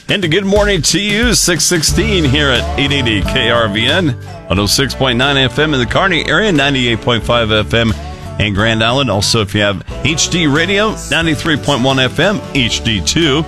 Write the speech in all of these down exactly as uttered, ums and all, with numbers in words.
And a good morning to you, six sixteen here at eight eighty K R V N, one oh six point nine F M in the Kearney area, ninety-eight point five F M in Grand Island. Also, if you have H D radio, ninety-three point one F M, H D two.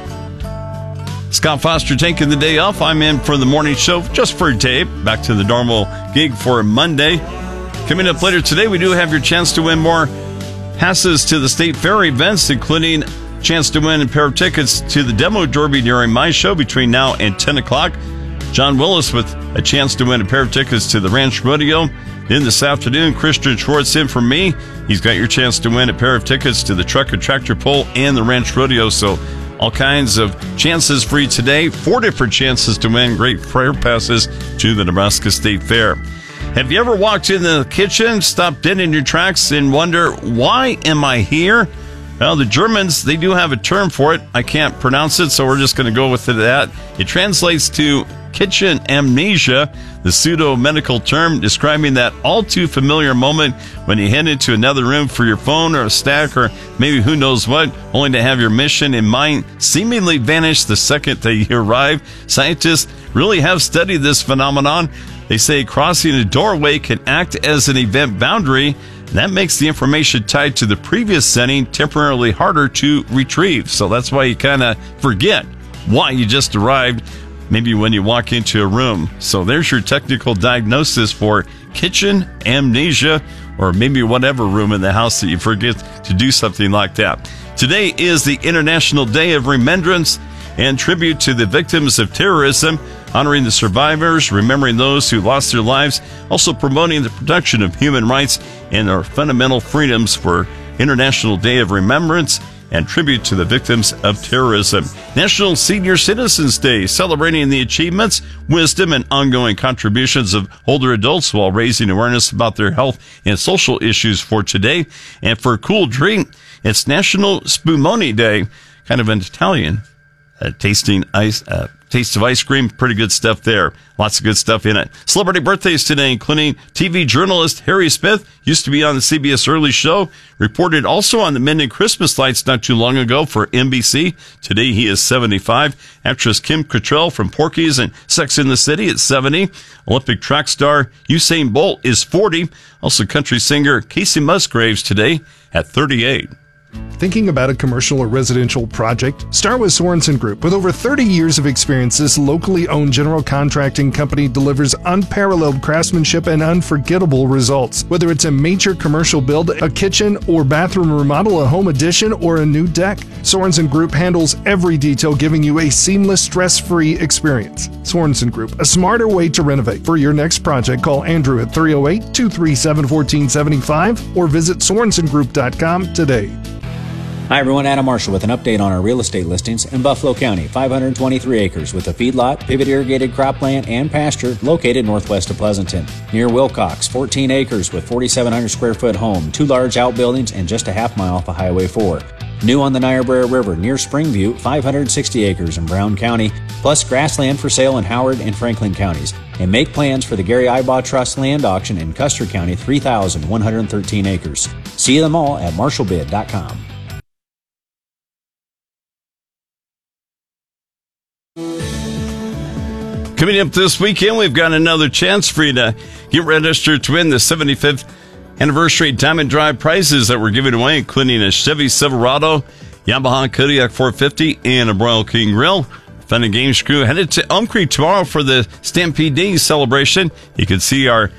Scott Foster taking the day off. I'm in for the morning show just for a day. Back to the normal gig for Monday. Coming up later today, we do have your chance to win more passes to the State Fair events, including chance to win a pair of tickets to the Demo Derby during my show between now and ten o'clock. John Willis with a chance to win a pair of tickets to the Ranch Rodeo. Then this afternoon, Christian Schwartz in for me. He's got your chance to win a pair of tickets to the Truck and Tractor Pull and the Ranch Rodeo. So all kinds of chances for you today. Four different chances to win great fair passes to the Nebraska State Fair. Have you ever walked in the kitchen, stopped dead in your tracks, and wonder, why am I here? Well, the Germans, they do have a term for it. I can't pronounce it, so we're just going to go with that. It translates to kitchen amnesia, the pseudo-medical term describing that all too familiar moment when you head into another room for your phone or a snack or maybe who knows what, only to have your mission in mind seemingly vanish the second that you arrive. Scientists really have studied this phenomenon. They say crossing a doorway can act as an event boundary. That makes the information tied to the previous setting temporarily harder to retrieve. So that's why you kind of forget why you just arrived, maybe when you walk into a room. So there's your technical diagnosis for kitchen amnesia, or maybe whatever room in the house that you forget to do something like that. Today is the International Day of Remembrance and tribute to the victims of terrorism, honoring the survivors, remembering those who lost their lives, also promoting the protection of human rights and our fundamental freedoms for International Day of Remembrance and tribute to the victims of terrorism. National Senior Citizens Day, celebrating the achievements, wisdom, and ongoing contributions of older adults while raising awareness about their health and social issues for today. And for a cool drink, it's National Spumoni Day, kind of an Italian uh, tasting ice, uh, taste of ice cream. Pretty good stuff there. Lots of good stuff in it. Celebrity birthdays today, including T V journalist Harry Smith, used to be on the C B S Early Show, reported also on the Mending Christmas Lights not too long ago for N B C. Today he is seventy-five. Actress Kim Cattrall from Porky's and Sex and the City at seventy. Olympic track star Usain Bolt is forty. Also country singer Casey Musgraves today at thirty-eight. Thinking about a commercial or residential project? Start with Sorensen Group. With over thirty years of experience, this locally owned general contracting company delivers unparalleled craftsmanship and unforgettable results. Whether it's a major commercial build, a kitchen or bathroom remodel, a home addition, or a new deck, Sorensen Group handles every detail, giving you a seamless, stress-free experience. Sorensen Group, a smarter way to renovate. For your next project, call Andrew at three oh eight, two three seven, one four seven five or visit sorensen group dot com today. Hi everyone, Adam Marshall with an update on our real estate listings in Buffalo County. five hundred twenty-three acres with a feedlot, pivot irrigated cropland, and pasture located northwest of Pleasanton. Near Wilcox, fourteen acres with forty-seven hundred square foot home, two large outbuildings, and just a half mile off of Highway four. New on the Niobrara River near Springview, five hundred sixty acres in Brown County, plus grassland for sale in Howard and Franklin counties. And make plans for the Gary Ibaugh Trust land auction in Custer County, three thousand one hundred thirteen acres. See them all at marshall bid dot com. Coming up this weekend, we've got another chance for you to get registered to win the seventy-fifth anniversary Diamond Drive prizes that we're giving away, including a Chevy Silverado, Yamaha Kodiak four fifty, and a Royal King Grill. Fun and Games crew headed to Elm Creek tomorrow for the Stampede Day celebration. You can see our